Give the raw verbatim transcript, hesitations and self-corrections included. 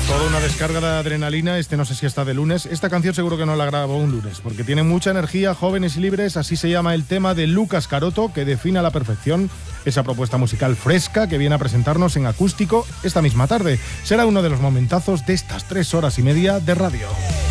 Toda una descarga de adrenalina, este no sé si está de lunes. Esta canción seguro que no la grabó un lunes, porque tiene mucha energía, Jóvenes y Libres, así se llama el tema de Lucas Caroto, que define a la perfección esa propuesta musical fresca que viene a presentarnos en acústico esta misma tarde. Será uno de los momentazos de estas tres horas y media de radio.